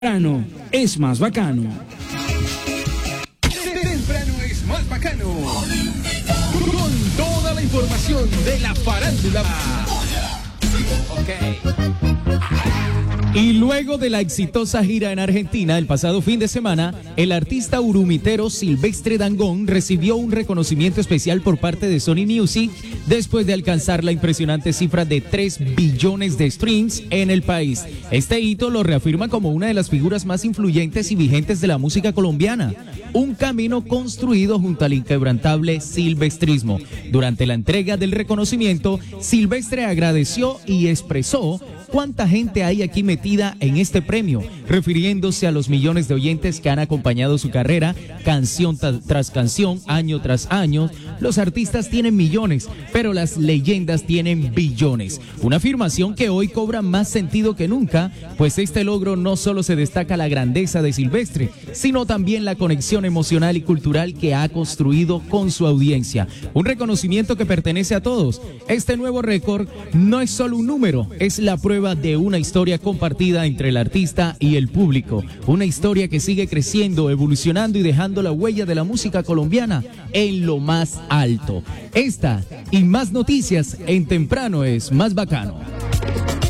Temprano es más bacano. Temprano es más bacano. Con toda la información de la farándula. Y luego de la exitosa gira en Argentina el pasado fin de semana, el artista urumitero Silvestre Dangond recibió un reconocimiento especial por parte de Sony Music después de alcanzar la impresionante cifra de 3 billones de streams en el país. Este hito lo reafirma como una de las figuras más influyentes y vigentes de la música colombiana, un camino construido junto al inquebrantable silvestrismo. Durante la entrega del reconocimiento, Silvestre agradeció y expresó cuánta gente hay aquí metida en este premio, refiriéndose a los millones de oyentes que han acompañado su carrera, canción tras canción, año tras año. Los artistas tienen millones, pero las leyendas tienen billones. Una afirmación que hoy cobra más sentido que nunca, pues este logro no solo se destaca la grandeza de Silvestre, sino también la conexión emocional y cultural que ha construido con su audiencia. Un reconocimiento que pertenece a todos. Este nuevo récord no es solo un número, es la prueba de una historia compartida entre el artista y el público, una historia que sigue creciendo, evolucionando y dejando la huella de la música colombiana en lo más alto. Esta y más noticias en Temprano es más bacano.